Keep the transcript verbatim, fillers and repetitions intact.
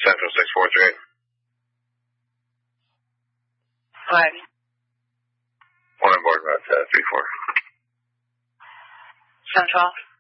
Central six four three eight. Hi. One on board, about uh, three four. Central.